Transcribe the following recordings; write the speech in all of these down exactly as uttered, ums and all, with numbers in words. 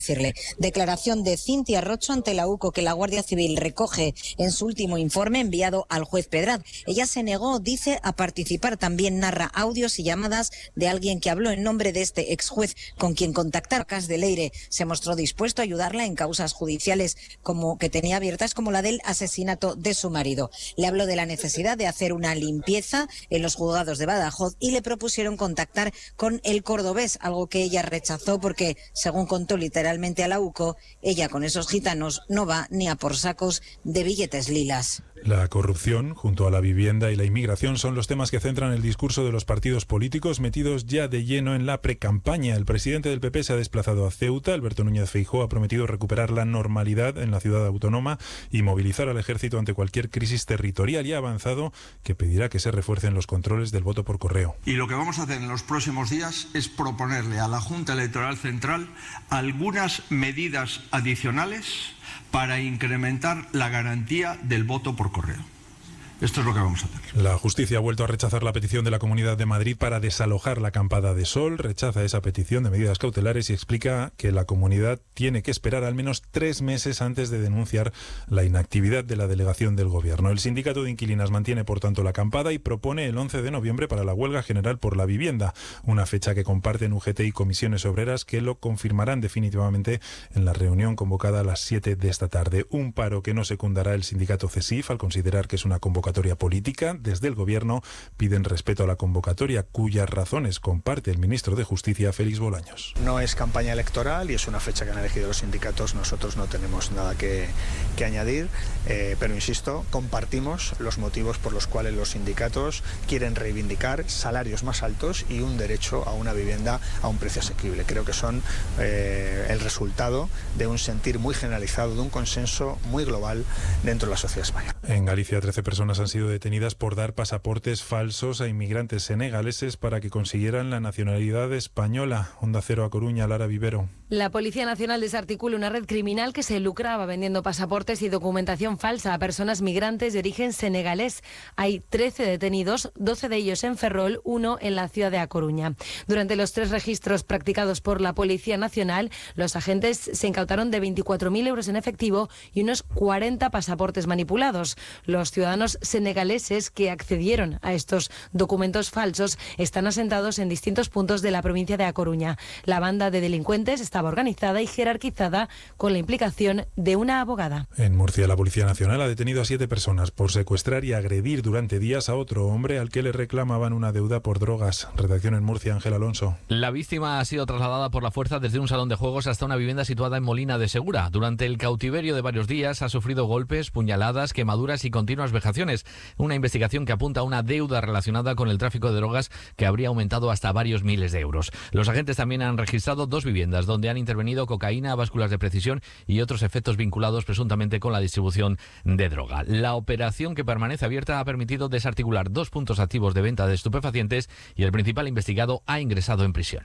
decirle. Declaración de Cintia Rocho ante la U C O que la Guardia Civil recoge en su último informe enviado al juez Pedrad. Ella se negó, dice, a participar. También narra audios y llamadas de alguien que habló en nombre de este ex juez con quien contactar. Cas de Leire se mostró dispuesto a ayudarla en causas judiciales como que tenía abiertas, como la del asesinato de su marido. Le habló de la necesidad de hacer una limpieza en los juzgados de Badajoz y le propusieron contactar con el cordobés, algo que ella rechazó porque, según contó literalmente a la U C O, ella con esos gitanos no va ni a por sacos de billetes lilas. La corrupción, junto a la vivienda y la inmigración, son los temas que centran el discurso de los partidos políticos metidos ya de lleno en la precampaña. El presidente del P P se ha desplazado a Ceuta. Alberto Núñez Feijóo ha prometido recuperar la normalidad en la ciudad autónoma y movilizar al ejército ante cualquier crisis territorial, y ha avanzado que pedirá que se refuercen los controles del voto por correo. Y lo que vamos a hacer en los próximos días es proponerle a la Junta Electoral Central algunas medidas adicionales para incrementar la garantía del voto por correo. Esto es lo que vamos a hacer. La justicia ha vuelto a rechazar la petición de la Comunidad de Madrid para desalojar la acampada de Sol. Rechaza esa petición de medidas cautelares y explica que la comunidad tiene que esperar al menos tres meses antes de denunciar la inactividad de la delegación del Gobierno. El sindicato de inquilinas mantiene, por tanto, la acampada y propone el once de noviembre para la huelga general por la vivienda, una fecha que comparten U G T y comisiones obreras, que lo confirmarán definitivamente en la reunión convocada a las siete de esta tarde. Un paro que no secundará el sindicato CESIF al considerar que es una convocatoria política. Desde el Gobierno piden respeto a la convocatoria, cuyas razones comparte el ministro de Justicia, Félix Bolaños. No es campaña electoral y es una fecha que han elegido los sindicatos. Nosotros no tenemos nada que, que añadir, eh, pero insisto, compartimos los motivos por los cuales los sindicatos quieren reivindicar salarios más altos y un derecho a una vivienda a un precio asequible. Creo que son eh, el resultado de un sentir muy generalizado, de un consenso muy global dentro de la sociedad española. En Galicia, trece personas han sido detenidas por dar pasaportes falsos a inmigrantes senegaleses para que consiguieran la nacionalidad española. Onda Cero a Coruña, Lara Vivero. La Policía Nacional desarticula una red criminal que se lucraba vendiendo pasaportes y documentación falsa a personas migrantes de origen senegalés. Hay trece detenidos, doce de ellos en Ferrol, uno en la ciudad de A Coruña. Durante los tres registros practicados por la Policía Nacional, los agentes se incautaron de veinticuatro mil euros en efectivo y unos cuarenta pasaportes manipulados. Los ciudadanos senegaleses que accedieron a estos documentos falsos están asentados en distintos puntos de la provincia de A Coruña. La banda de delincuentes estaba organizada y jerarquizada con la implicación de una abogada. En Murcia, la Policía Nacional ha detenido a siete personas por secuestrar y agredir durante días a otro hombre al que le reclamaban una deuda por drogas. Redacción en Murcia, Ángel Alonso. La víctima ha sido trasladada por la fuerza desde un salón de juegos hasta una vivienda situada en Molina de Segura. Durante el cautiverio de varios días ha sufrido golpes, puñaladas, quemaduras y continuas vejaciones. Una investigación que apunta a una deuda relacionada con el tráfico de drogas que habría aumentado hasta varios miles de euros. Los agentes también han registrado dos viviendas donde han intervenido cocaína, básculas de precisión y otros efectos vinculados presuntamente con la distribución de droga. La operación, que permanece abierta, ha permitido desarticular dos puntos activos de venta de estupefacientes y el principal investigado ha ingresado en prisión.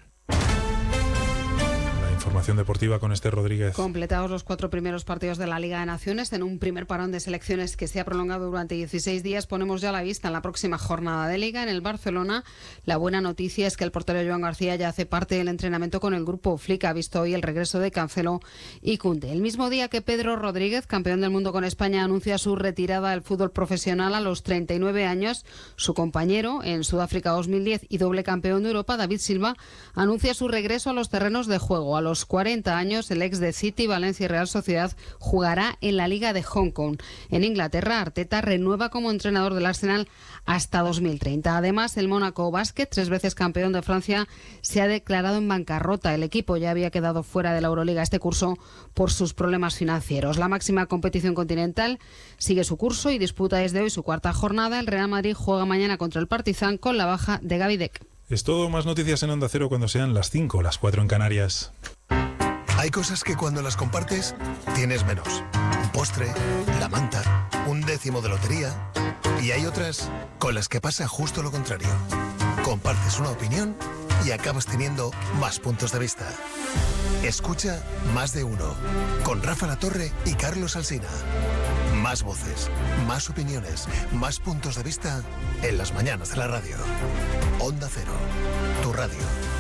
Información deportiva con Esther Rodríguez. Completados los cuatro primeros partidos de la Liga de Naciones en un primer parón de selecciones que se ha prolongado durante dieciséis días, ponemos ya la vista en la próxima jornada de Liga. En el Barcelona, la buena noticia es que el portero Joan García ya hace parte del entrenamiento con el grupo Flick. Ha visto hoy el regreso de Cancelo y Koundé. El mismo día que Pedro Rodríguez, campeón del mundo con España, anuncia su retirada del fútbol profesional a los treinta y nueve años, su compañero en Sudáfrica dos mil diez y doble campeón de Europa, David Silva, anuncia su regreso a los terrenos de juego. A los cuarenta años, el ex de City, Valencia y Real Sociedad jugará en la Liga de Hong Kong. En Inglaterra, Arteta renueva como entrenador del Arsenal hasta dos mil treinta. Además, el Mónaco Basket, tres veces campeón de Francia, se ha declarado en bancarrota. El equipo ya había quedado fuera de la Euroliga este curso por sus problemas financieros. La máxima competición continental sigue su curso y disputa desde hoy su cuarta jornada. El Real Madrid juega mañana contra el Partizan con la baja de Gavi Deck. Es todo. Más noticias en Onda Cero cuando sean las cinco, las cuatro en Canarias. Hay cosas que cuando las compartes tienes menos. Un postre, la manta, un décimo de lotería. Y hay otras con las que pasa justo lo contrario. Compartes una opinión y acabas teniendo más puntos de vista. Escucha Más de Uno con Rafa Latorre y Carlos Alsina. Más voces, más opiniones, más puntos de vista en las mañanas de la radio. Onda Cero, tu radio.